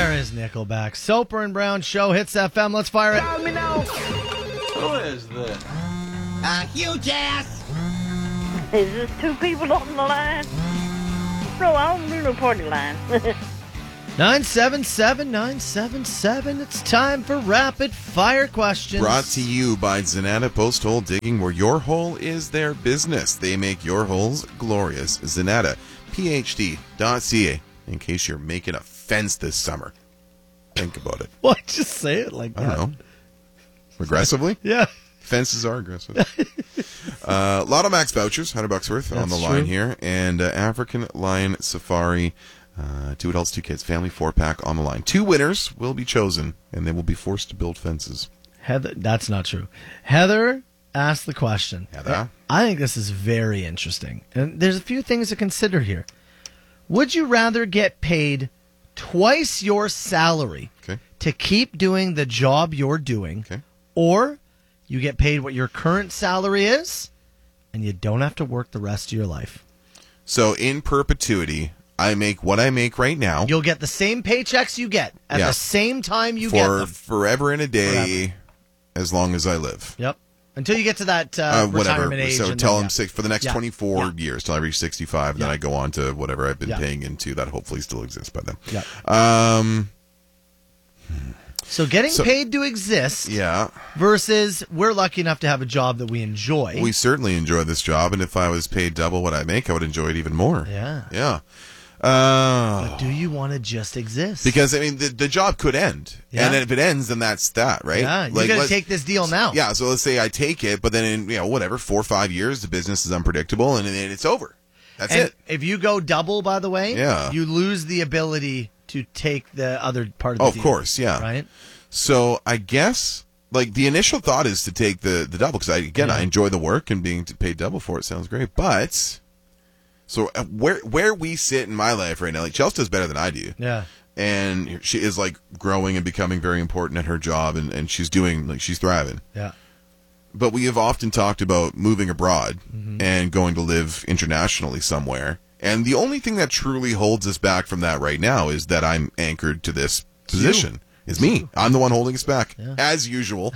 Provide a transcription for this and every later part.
There is Nickelback. Soper and Brown Show, Hits FM. Let's fire it. Tell me now. Who is this? Huge ass. Is this two people on the line? No, I don't do no party line. 977-977. It's time for rapid fire questions. Brought to you by Zanata Post Hole Digging, where your hole is their business. They make your holes glorious. Zanata, phd.ca, in case you're making a fence this summer. Think about it. Why just say it like that? I don't know. Aggressively? Yeah. Fences are aggressive. Lotto Max vouchers, $100 worth on the That's line true. here. And African Lion Safari, 2 adults, 2 kids, family 4-pack on the line. 2 winners will be chosen, and they will be forced to build fences. Heather, that's not true. Heather asked the question. Heather? I think this is very interesting. And there's a few things to consider here. Would you rather get paid twice your salary Okay. to keep doing the job you're doing, Okay. or you get paid what your current salary is and you don't have to work the rest of your life? So in perpetuity, I make what I make right now You'll get the same paychecks you get at Yeah. the same time you get for them. forever and a day, as long as I live. Yep. Until you get to that Whatever. retirement age. So and tell then, them for the next Yeah. 24 Yeah. years till I reach 65, and then Yeah. I go on to whatever I've been Yeah. paying into that hopefully still exists by then. Yeah. Um, So getting So- paid to exist yeah. versus we're lucky enough to have a job that we enjoy. We certainly enjoy this job, and if I was paid double what I make, I would enjoy it even more. Yeah. Yeah. But do you want to just exist? Because, I mean, the job could end. Yeah. And then if it ends, then that's that, right? Yeah, you got to let's- take this deal now. Yeah, so let's say I take it, but then in, whatever, 4 or 5 years, the business is unpredictable, and then it's over. That's And it. if you go double, by the way, Yeah. you lose the ability to take the other part of the Oh, of deal. course, yeah. Right? So I guess, like, the initial thought is to take the double, because, I enjoy the work, and being paid double for it sounds great. But, so where we sit in my life right now, like, Chelsea does better than I do. Yeah. And she is, like, growing and becoming very important at her job, and she's doing, like, she's thriving. Yeah. But we have often talked about moving abroad Mm-hmm. and going to live internationally somewhere. And the only thing that truly holds us back from that right now is that I'm anchored to this position. It's me. I'm the one holding us back. Yeah. As usual.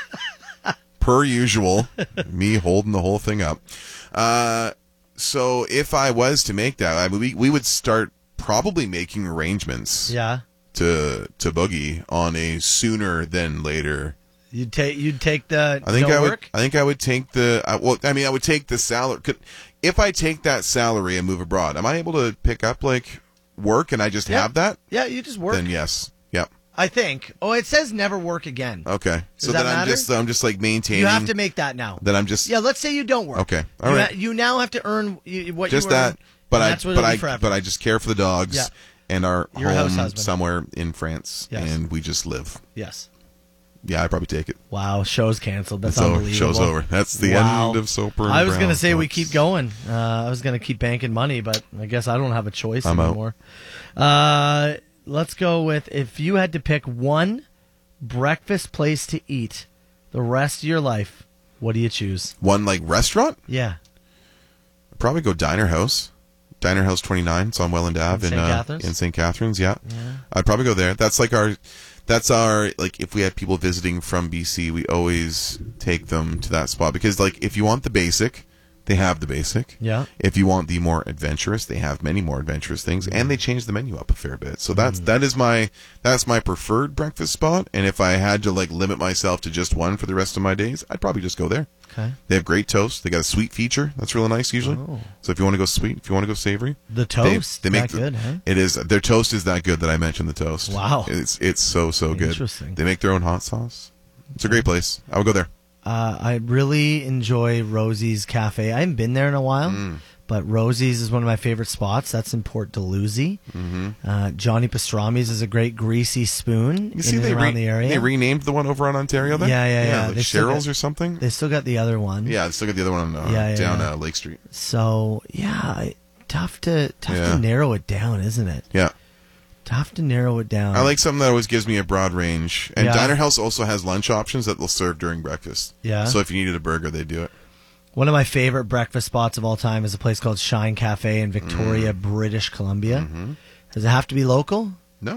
Per usual. Me holding the whole thing up. So if I was to make that, we would start probably making arrangements Yeah. to boogie on a sooner than later. You'd take the I think no I would. work? I think I would take the. I would take the salary. If I take that salary and move abroad, am I able to pick up like work and I just Yeah. have that? Yeah, you just work. Then yes. Yep. I think. Oh, it says never work again. Okay. Does So that then matter? I'm just like maintaining. You have to make that now. Then I'm just. Yeah, let's say you don't work. Okay. All you right. you now have to earn what Just you earn. that. But and I. that's what But it'll I. be forever. But I just care for the dogs. Yeah. And our Your house home husband. somewhere in France, Yes. and we just live. Yes. Yeah, I'd probably take it. Wow, show's canceled. That's So unbelievable. show's over. That's the Wow. end of Soper and I was Brown. going to say we That's- keep going. I was going to keep banking money, but I guess I don't have a choice I'm out. anymore. Let's go with if you had to pick one breakfast place to eat the rest of your life, what do you choose? One like restaurant. Yeah. I'd probably go Diner House. Diner House 29. It's on Welland Ave St. Catharines? in St. Catharines. Yeah. Yeah. I'd probably go there. That's our like if we had people visiting from BC, we always take them to that spot because like if you want the basic, they have the basic. Yeah. If you want the more adventurous, they have many more adventurous things, and they change the menu up a fair bit. So that's my preferred breakfast spot. And if I had to like limit myself to just one for the rest of my days, I'd probably just go there. Okay. They have great toast. They got a sweet feature that's really nice usually. Oh. So if you want to go sweet, if you want to go savory, The toast? they make that good, huh? It is their toast is that good that I mentioned the toast. Wow. It's so good. Interesting. They make their own hot sauce. It's a great place. I would go there. I really enjoy Rosie's Cafe. I haven't been there in a while, but Rosie's is one of my favorite spots. That's in Port Dalhousie. Johnny Pastrami's is a great greasy spoon You see, in and around the area. they renamed the one over on Ontario there. Yeah. like They still Cheryl's got- or something. They still got the other one. Yeah, they still got the other one on, down Lake Street. So, yeah, tough to Yeah. narrow it down, isn't it? Yeah. Tough to narrow it down. I like something that always gives me a broad range. And Yeah. Diner House also has lunch options that they'll serve during breakfast. Yeah. So if you needed a burger, they do it. One of my favorite breakfast spots of all time is a place called Shine Cafe in Victoria, British Columbia. Does it have to be local? No.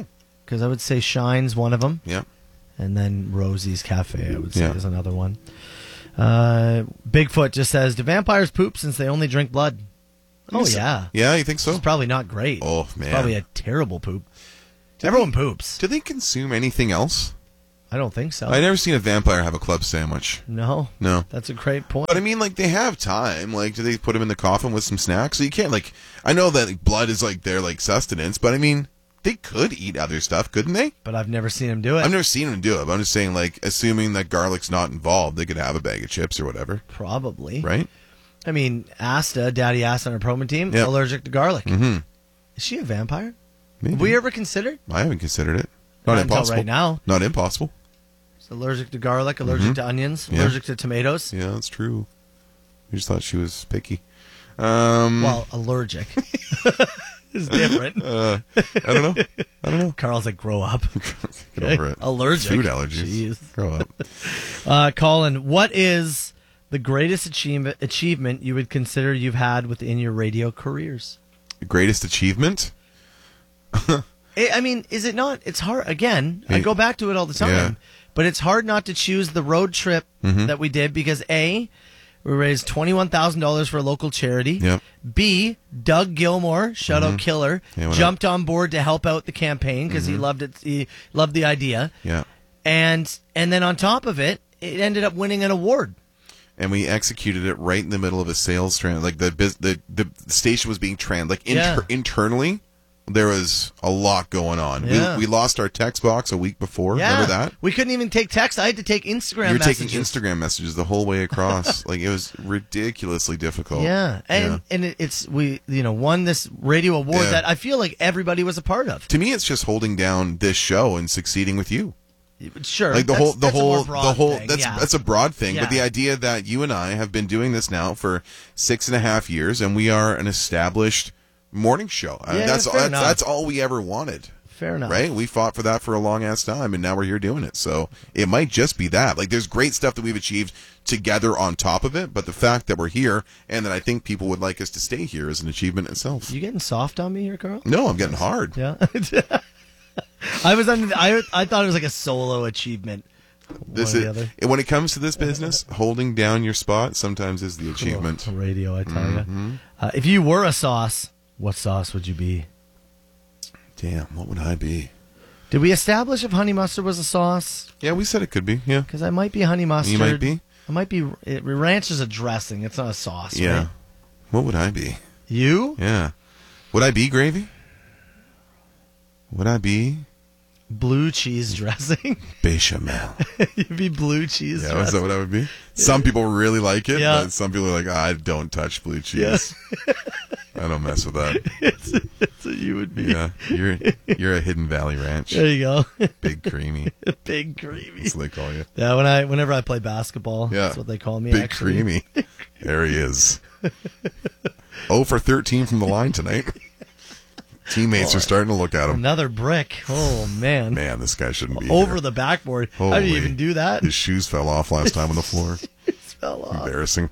because I would say Shine's one of them. Yeah. And then Rosie's Cafe, I would say, Yeah. is another one. Bigfoot just says, do vampires poop since they only drink blood? Oh, yeah. Yeah, you think so? It's probably not great. Oh, It's man. probably a terrible poop. Everyone poops. Do they consume anything else? I don't think so. I've never seen a vampire have a club sandwich. No. No. That's a great point. But I mean, like, they have time. Like, do they put them in the coffin with some snacks? So you can't, like, I know that like, blood is, like, their, like, sustenance, but I mean, they could eat other stuff, couldn't they? But I've never seen him do it. I've never seen them do it, but I'm just saying, like, assuming that garlic's not involved, they could have a bag of chips or whatever, Probably. right? I mean, Asta, Daddy Asta on our promo team, Yep. allergic to garlic. Mm-hmm. Is she a vampire? Maybe. Have we ever considered? I haven't considered it. Not until impossible. right now. Not impossible. She's allergic to garlic, allergic to onions, Yeah. allergic to tomatoes. Yeah, that's true. We just thought she was picky. Well, allergic. It's different. I don't know. Carl's like, grow up. Get over it. Allergic. Food allergies. Jeez. Grow up. Colin, what is the greatest achievement you would consider you've had within your radio careers? Greatest achievement? I mean, is it not? It's hard. Again, I Hey. go back to it all the time. Yeah. But it's hard not to choose the road trip that we did because A, we raised $21,000 for a local charity. Yep. B, Doug Gilmore, shout out Killer, Yeah, what jumped on board to help out the campaign because he loved it. He loved the idea. Yeah. And then on top of it, it ended up winning an award. And we executed it right in the middle of a sales trend. Like the station was being internally. There was a lot going on. Yeah. We lost our text box a week before. Yeah. Remember that? We couldn't even take text. I had to take Instagram You're messages. taking Instagram messages the whole way across. Like, it was ridiculously difficult. Yeah. And it's we won this radio award Yeah. that I feel like everybody was a part of. To me, it's just holding down this show and succeeding with you. Sure. Like that's a more broad thing, that's yeah. that's a broad thing, Yeah. but the idea that you and I have been doing this now for 6.5 years, and we are an established morning show. That's all we ever wanted. Fair enough. Right? We fought for that for a long ass time, and now we're here doing it. So it might just be that. Like, there's great stuff that we've achieved together on top of it, but the fact that we're here and that I think people would like us to stay here is an achievement itself. You getting soft on me here, Carl? No, I'm getting hard. Yeah. I was under. I thought it was like a solo achievement. This One or is the other. when it comes to this business, holding down your spot sometimes is the achievement. Radio, I tell Mm-hmm. you. If you were a sauce, what sauce would you be? Damn, what would I be? Did we establish if honey mustard was a sauce? Yeah, we said it could be. Yeah, Because I might be honey mustard. you might be. I might be. Ranch is a dressing. It's not a sauce. Yeah. Right? What would I be? You? Yeah. Would I be gravy? Would I be Blue cheese dressing. bechamel? You'd be blue cheese Yeah, is dressing. that what I would be? Some people really like it, Yeah. but some people are like, I don't touch blue cheese. I don't mess with that. That's what you would be. Yeah, you're a Hidden Valley Ranch. There you go. Big creamy. Big creamy. That's what they call you. Yeah, whenever I play basketball, Yeah. that's what they call me. Big actually. creamy. There he is. 0 for 13 from the line tonight. Teammates are starting to look at him. Another brick. Oh man. Man, this guy shouldn't be Over here. the backboard. How do you Holy. even do that? His shoes fell off last time on the floor. It fell off. Embarrassing.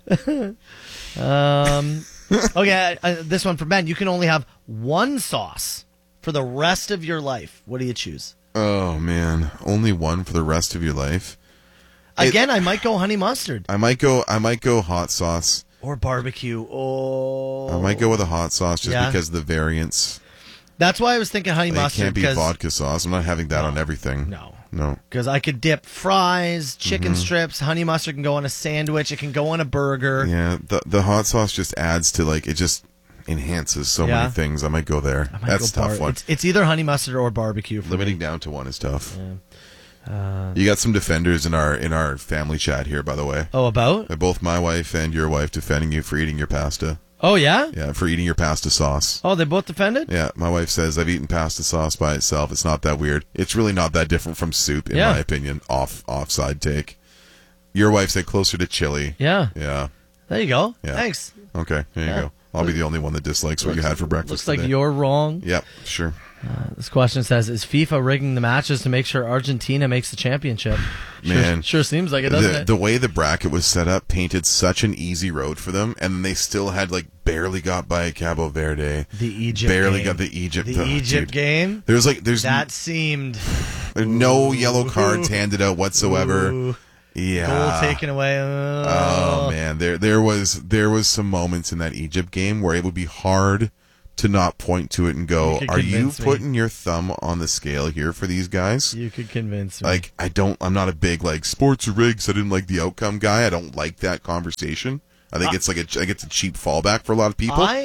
Okay, this one for Ben. You can only have one sauce for the rest of your life. What do you choose? Oh man, only one for the rest of your life. Again, I might go honey mustard I might go hot sauce. or barbecue. Oh, I might go with a hot sauce just Yeah. because of the variance. That's why I was thinking honey It mustard. can't be 'cause- vodka sauce. I'm not having that on everything. No. Because I could dip fries, chicken Mm-hmm. strips, honey mustard can go on a sandwich. It can go on a burger. Yeah, the hot sauce just adds to, like, it just enhances so Yeah. many things. I might go there. I might That's a go tough one. It's either honey mustard or barbecue. For Limiting me. down to one is tough. You got some defenders in our family chat here, by the way. Oh, about? Both my wife and your wife defending you for eating your pasta. Oh, yeah? Yeah, for eating your pasta sauce. Oh, they both defended? Yeah, my wife says I've eaten pasta sauce by itself. It's not that weird. It's really not that different from soup, in Yeah. my opinion. Offside take. Your wife said closer to chili. Yeah. Yeah. There you go. Yeah. Thanks. Okay, there you Yeah. go. I'll be the only one that dislikes what you had for breakfast Looks like today. you're wrong. Yep, sure. This question says, is FIFA rigging the matches to make sure Argentina makes the championship? Man. Sure seems like it, doesn't it? The way the bracket was set up painted such an easy road for them, and they still had, barely got by Cabo Verde. The Egypt barely game. got the Egypt. The Egypt game? There's that seemed... There's no yellow cards handed out whatsoever. Ooh. Yeah. Goal taken away. Oh man, there was some moments in that Egypt game where it would be hard to not point to it and go, "Are you putting your thumb on the scale here for these guys?" You could convince me. I'm not a big sports are rigged, so I didn't like the outcome guy. I don't like that conversation. I think it's a cheap fallback for a lot of people. I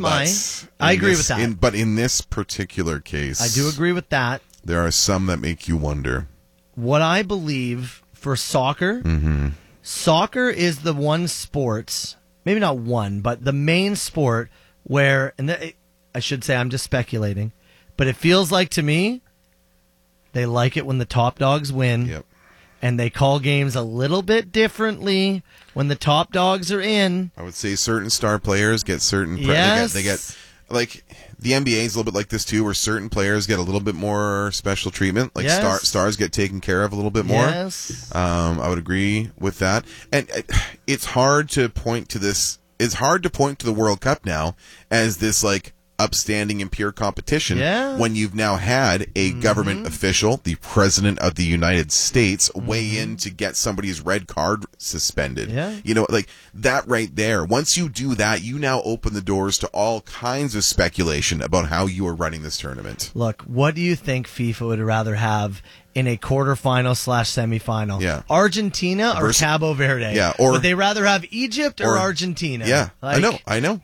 agree with that. But in this particular case, I do agree with that. There are some that make you wonder. What I believe for soccer, soccer is the one sport, maybe not one, but the main sport where, I should say I'm just speculating, but it feels like to me, they like it when the top dogs win. Yep. And they call games a little bit differently when the top dogs are in. I would say certain star players get certain... Yes. They get the NBA is a little bit like this too, where certain players get a little bit more special treatment. Yes. Stars get taken care of a little bit more. Yes. I would agree with that. And it's hard to point to this. It's hard to point to the World Cup now as this upstanding and pure competition when you've now had a government official, the President of the United States, weigh in to get somebody's red card suspended. Yeah. That right there. Once you do that, you now open the doors to all kinds of speculation about how you are running this tournament. Look, what do you think FIFA would rather have in a quarterfinal/semifinal? Yeah. Argentina or Cabo Verde? Yeah. Or would they rather have Egypt or Argentina? Yeah. I know.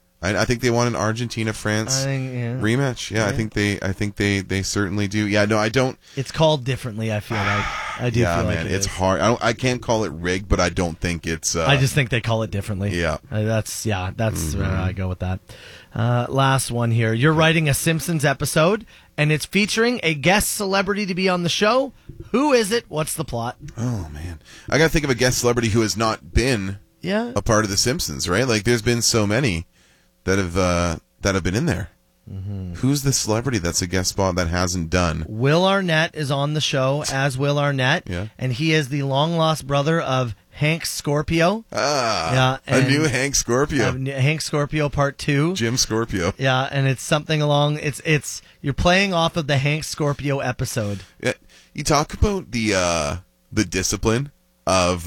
I think they want an Argentina-France rematch. Yeah, yeah. I think they certainly do. Yeah, no, I don't. It's called differently. I feel like I do. Yeah, feel man, like it's is. hard. I can't call it rigged, but I don't think it's. I just think they call it differently. Yeah, that's where I go with that. Last one here. You're writing a Simpsons episode, and it's featuring a guest celebrity to be on the show. Who is it? What's the plot? Oh man, I gotta think of a guest celebrity who has not been a part of the Simpsons, right? There's been so many that have been in there. Mm-hmm. Who's the celebrity that's a guest spot that hasn't done? Will Arnett is on the show as Will Arnett, and he is the long-lost brother of Hank Scorpio. A new Hank Scorpio. Hank Scorpio Part 2. Jim Scorpio. Yeah, and it's something along... It's you're playing off of the Hank Scorpio episode. Yeah, you talk about the discipline of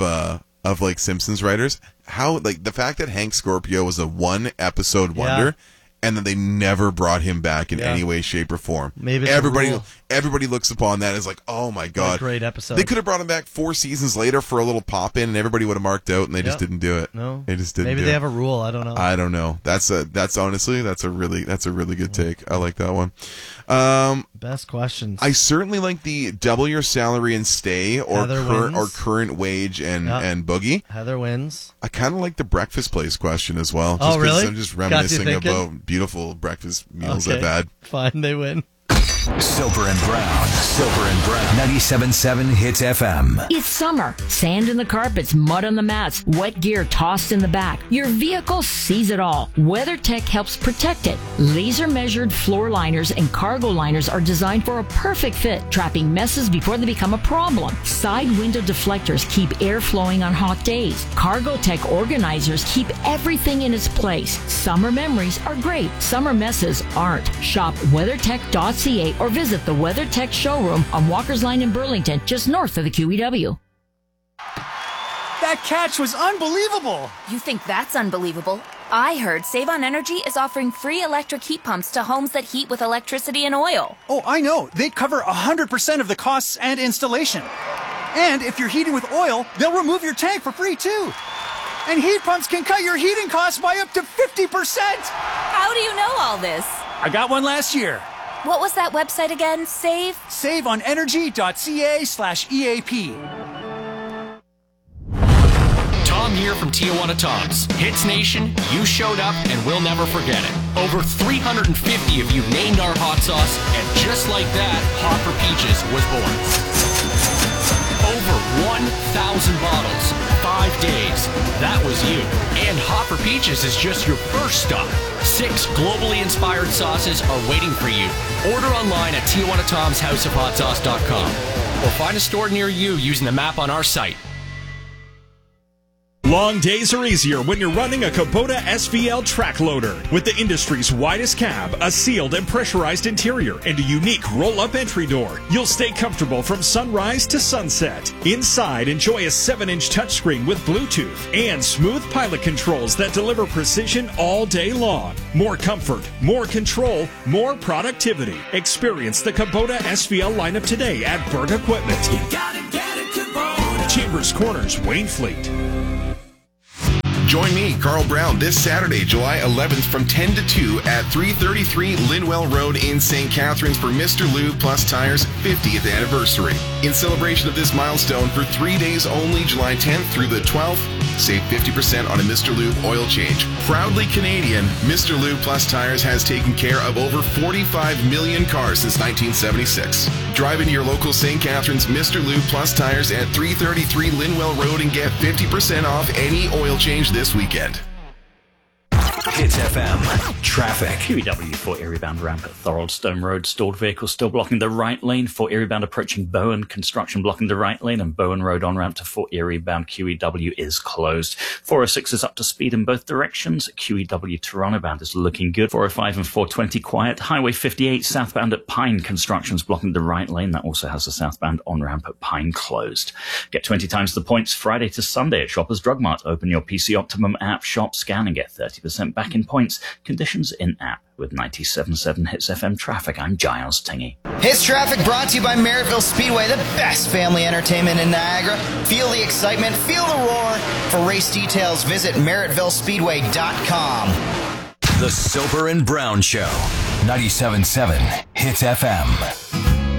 Simpsons writers. How the fact that Hank Scorpio was a one-episode wonder... And then they never brought him back in any way, shape, or form. Maybe it's everybody looks upon that as oh my god, what a great episode. They could have brought him back 4 seasons later for a little pop in, and everybody would have marked out, and they just didn't do it. No, they just didn't. Maybe they have a rule. I don't know. I don't know. That's honestly that's a really good take. I like that one. Best questions. I certainly like the double your salary and stay or current wage and boogie. Heather wins. I kind of like the breakfast place question as well. Oh, really? I'm just reminiscing about beautiful breakfast meals I've had. Fine, they win. Soper and Brown. 97.7 Hits FM. It's summer. Sand in the carpets, mud on the mats, wet gear tossed in the back. Your vehicle sees it all. WeatherTech helps protect it. Laser measured floor liners and cargo liners are designed for a perfect fit, trapping messes before they become a problem. Side window deflectors keep air flowing on hot days. CargoTech organizers keep everything in its place. Summer memories are great. Summer messes aren't. Shop WeatherTech.ca or visit the WeatherTech showroom on Walker's Line in Burlington, just north of the QEW. That catch was unbelievable! You think that's unbelievable? I heard Save on Energy is offering free electric heat pumps to homes that heat with electricity and oil. Oh, I know. They cover 100% of the costs and installation. And if you're heating with oil, they'll remove your tank for free, too. And heat pumps can cut your heating costs by up to 50%! How do you know all this? I got one last year. What was that website again? SaveOnEnergy.ca/EAP. Tom here from Tijuana Toms. Hits Nation, you showed up and we'll never forget it. Over 350 of you named our hot sauce, and just like that, Hot for Peaches was born. Over 1,000 bottles, 5 days. That was you. And Hot for Peaches is just your first stop. 6 globally inspired sauces are waiting for you. Order online at TijuanaTomsHouseOfHotSauce.com or find a store near you using the map on our site. Long days are easier when you're running a Kubota SVL track loader. With the industry's widest cab, a sealed and pressurized interior, and a unique roll-up entry door, you'll stay comfortable from sunrise to sunset. Inside, enjoy a 7-inch touchscreen with Bluetooth and smooth pilot controls that deliver precision all day long. More comfort, more control, more productivity. Experience the Kubota SVL lineup today at Berg Equipment. You gotta get a Kubota. Chambers Corners, Wainfleet. Join me, Carl Brown, this Saturday, July 11th from 10 to 2 at 333 Linwell Road in St. Catharines for Mr. Lube Plus Tires' 50th anniversary. In celebration of this milestone, for 3 days only, July 10th through the 12th, save 50% on a Mr. Lube oil change. Proudly Canadian, Mr. Lube Plus Tires has taken care of over 45 million cars since 1976. Drive into your local St. Catharines Mr. Lube Plus Tires at 333 Linwell Road and get 50% off any oil change this weekend. Hits FM. Traffic. QEW for Erie bound ramp at Thorold Stone Road. Stored vehicles still blocking the right lane. For Erie bound approaching Bowen. Construction blocking the right lane. And Bowen Road on ramp to Fort Erie bound QEW is closed. 406 is up to speed in both directions. QEW Toronto bound is looking good. 405 and 420 quiet. Highway 58 southbound at Pine. Construction's blocking the right lane. That also has the southbound on ramp at Pine closed. Get 20 times the points Friday to Sunday at Shoppers Drug Mart. Open your PC Optimum app, shop, scan, and get 30% back in points. Conditions in app. With 97.7 Hits FM traffic, I'm Giles Tingy. Hits traffic brought to you by Merrittville Speedway, the best family entertainment in Niagara. Feel the excitement, feel the roar. For race details, visit MerrittvilleSpeedway.com. The Soper and Brown Show. 97.7 Hits FM.